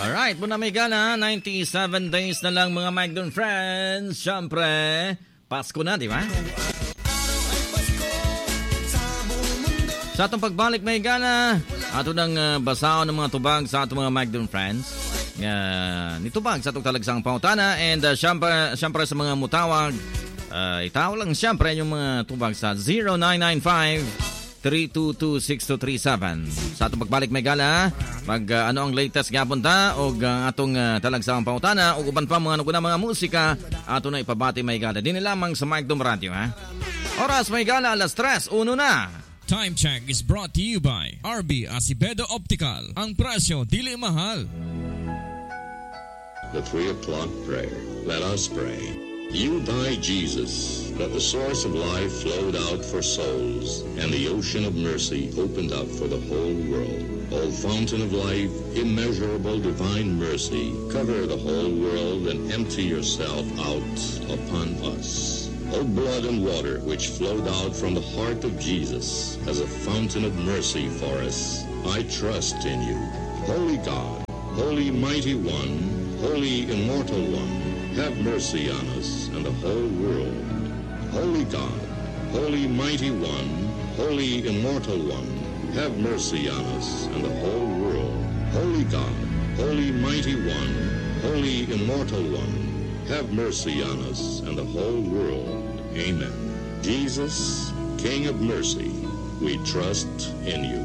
Alright, muna may gana, 97 days na lang mga Magdon friends. Siyempre, Pasko na, di ba? Sa atong pagbalik may gana, ato nang basaon ng mga tubag sa atong mga Magdon friends. Nitubag sa atong talagsang pautana. And siyempre sa mga mutawag, itaw lang siyempre yung mga tubag sa 0995-322-6237. Sa atong pagbalik may gala, ano ang latest gapon ta o atong talagsang pautana o uban pa mga mga musika ato na ipabati may gala. Di lamang sa Magdom Radio, ha? Oras may gala, alas 3, uno na. Time check is brought to you by RB Acevedo Optical. Ang presyo dili mahal. The 3 o'clock prayer. Let us pray. You died, Jesus, that the source of life flowed out for souls, and the ocean of mercy opened up for the whole world. O fountain of life, immeasurable divine mercy, cover the whole world and empty yourself out upon us. O blood and water which flowed out from the heart of Jesus as a fountain of mercy for us, I trust in you. Holy God, Holy Mighty One, Holy Immortal One, have mercy on us and the whole world. Holy God, Holy Mighty One, Holy Immortal One, have mercy on us and the whole world. Holy God, Holy Mighty One, Holy Immortal One, have mercy on us and the whole world. Amen. Jesus, King of mercy, we trust in you.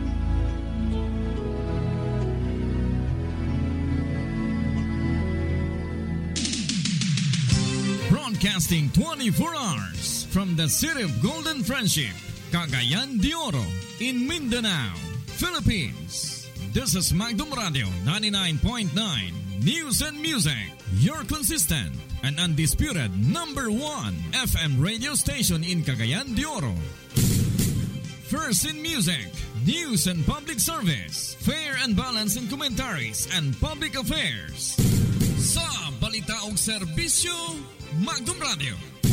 Broadcasting 24 hours from the city of Golden Friendship, Cagayan de Oro, in Mindanao, Philippines. This is Magdom Radio 99.9 News and Music, your consistent and undisputed number 1 FM radio station in Cagayan de Oro. First in music, news and public service, fair and balanced in commentaries and public affairs. Sa balita og serbisyo, Magdom Radio.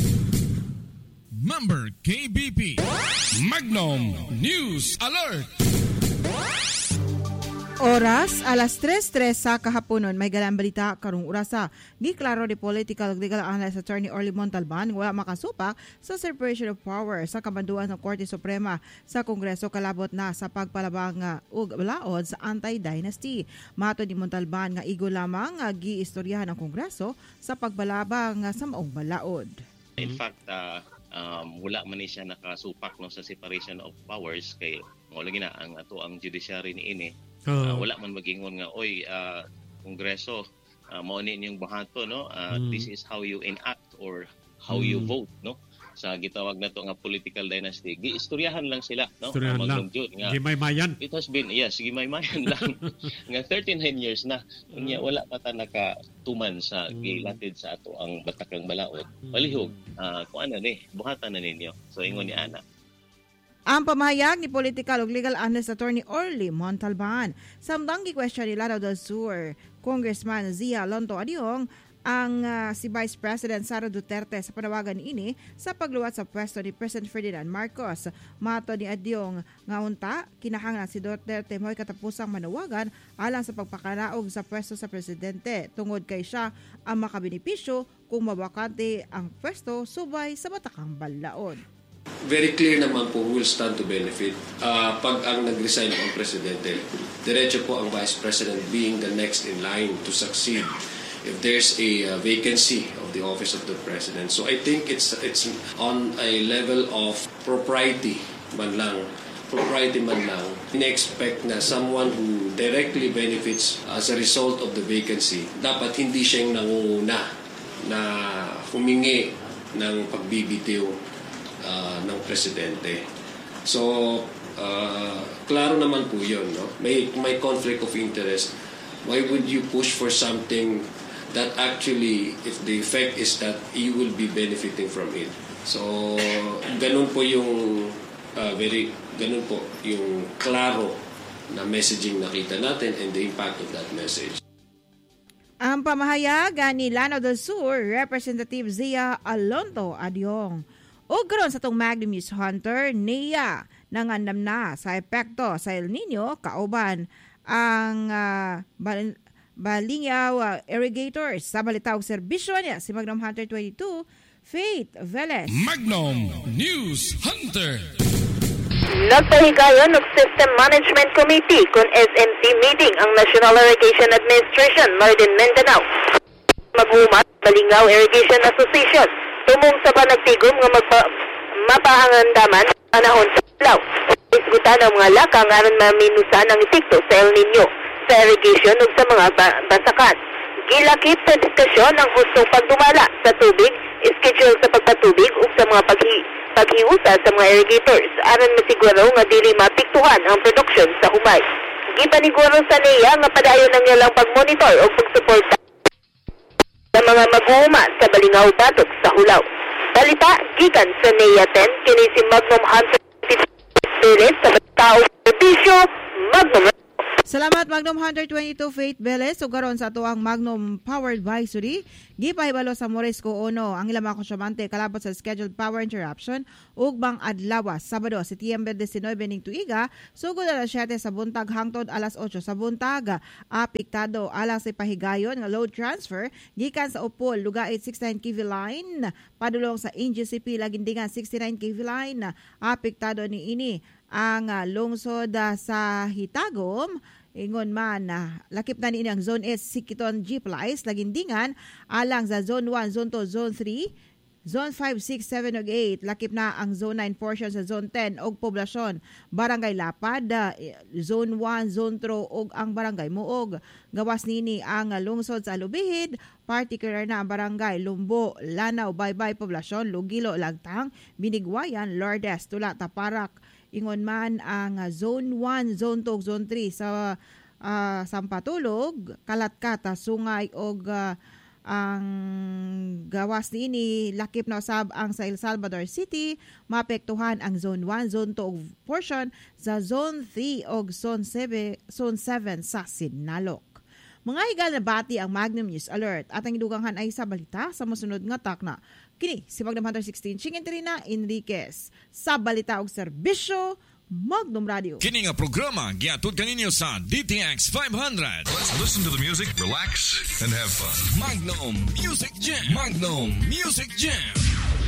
Member KBP. Magnum News Alert. Oras, alas 3:03 sa kahaponon. May galang balita karong orasa. Giklaro ni political ug legal analyst attorney Orly Montalban wala makasupak sa separation of power sa kamanduan ng Korte Suprema sa Kongreso kalabot na sa pagpalabang ug balaod sa anti-dynasty. Mato ni Montalban nga igo lamang giistoryahan ang Kongreso sa pagbalabang sa maong balaod. In fact, wala man ni siya nakasupak no sa separation of powers kay mo lagi na ang ato ang judiciary niini. Wala man magingon nga oy Kongreso mao ni inyong bahato no this is how you enact or how you vote no sa gitawag nato nga political dynasty giistoryahan lang sila no nga gimay-mayan it has been gimay-mayan lang nga 39 years na unya wala pa ta nakatuman sa gilatid sa ato ang batakang balaod palihog kung ano ni buhatan na ninyo so ingon ni ana. Ang pamahayag ni political ug legal analyst attorney Orly Montalban. Samtang gi-question ni Lanao del Sur, Congressman Zia Lonto Adiong ang si Vice President Sara Duterte sa panawagan ini sa pagluwat sa pwesto ni President Ferdinand Marcos. Mato ni Adiong nga unta, kinahanglan si Duterte mo'y katapusang manawagan alang sa pagpakalaog sa pwesto sa presidente tungod kay siya ang makabenepisyo kung mabakante ang pwesto subay sa batakang balaod. Very clear naman po who will stand to benefit. Pag ang nag-resign ang presidente, diretso po ang vice president being the next in line to succeed if there's a vacancy of the office of the president. So I think it's on a level of propriety man lang, ina-expect na someone who directly benefits as a result of the vacancy, dapat hindi siyang nangunguna na humingi ng pagbibitiw ng presidente. So, klaro naman po yun. No? May conflict of interest. Why would you push for something that actually, if the effect is that you will be benefiting from it? So, ganun po yung ganun po yung klaro na messaging nakita natin and the impact of that message. Ang pamahayag ni Lanao del Sur, Representative Zia Alonto Adiong. O ganoon sa itong Magnum News Hunter, NEA nangandam na sa epekto sa El Nino kauban ang Balingaw Irrigators. Sa balita og serbisyo niya si Magnum Hunter 22, Faith Velez. Magnum News Hunter. Nagpahigayon ng System Management Committee kung SMC meeting ang National Irrigation Administration, Northern Mindanao. Maghumat, Balingaw Irrigation Association. Tumong sa panagtigom nga mapahangandaman panahon sa law. Isgutan ang mga lakang aron maminusan ang epekto sa El Nino sa irrigation ug sa mga basakan. Gilakip sa diskusyon ang hustong pagdumala sa tubig, schedule sa pagpatubig ug sa mga paghiusa sa mga irrigators aron masiguro nga dili mapiktuhan ang produksyon sa humay. Gipaniguro sa NEA nga padayon ang ilang pagmonitor o pagsuporta sa mga mag-uuma sa Balingaw batok sa Hulaw. Balita gikan sa NEA 10 kini si Magnum Hunter Velez sa Tao Servisyo Magnum. Salamat Magnum Hunter 22 Faith Velez. So karon sa ato ang Magnum Powered by Suri. Gipahibalo sa Morisco Ono ang ilang mga konsyumante kalabot sa scheduled power interruption ug bang adlaw Sabado Setyembre 19 ning tuiga sugod alas 7 sa buntag hangtod alas 8 sa buntag. Apektado alang sa pahigayon nga load transfer gikan sa Upol Lugait 69 kV line padulong sa NGCP Lagindingan 69 kV line. Apektado ni ini ang lungsod sa Hitagom. Ingon man, lakip na niini ang Zone S, Sikiton, G-Plies, Lagindingan, alang sa Zone 1, Zone 2, Zone 3, Zone 5, 6, 7, ug 8. Lakip na ang Zone 9 portion sa Zone 10 og poblasyon. Barangay Lapad, Zone 1, Zone 3 og ang Barangay Muog. Gawas nini ang lungsod sa Lubihid, particular na ang Barangay Lumbo, Lanao, Baybay, poblasyon, Lugilo, Lagtang, Binigwayan, Lourdes, Tula, Taparak. Ingon man ang Zone 1, Zone 2, Zone 3 sa Sampatulog, Kalatkata, Sungay og ang gawas ni lakip na usab ang sa El Salvador City, maapektuhan ang Zone 1, Zone 2 og portion sa Zone 3 og Zone 7 sa Sinalok. Mga higal na bati ang Magnum News Alert at ang iduganghan ay sa balita sa masunod nga takna. Kini si Magnum Hunter 16 Chingentrina Enriquez sa balita og serbisyo Magnum Radio. Kini nga programa giatud kaninyo sa DTX 500. Let's listen to the music, relax, and have fun. Magnum Music Jam. Magnum Music Jam.